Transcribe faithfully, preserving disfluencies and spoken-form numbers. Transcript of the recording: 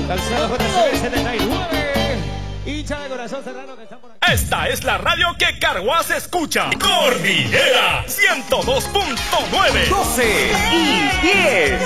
Calzado J C B setenta y nueve. Hincha de corazón serrano que está por aquí. Esta es la radio que Carguas escucha. Cordillera ciento dos punto nueve. doce y diez.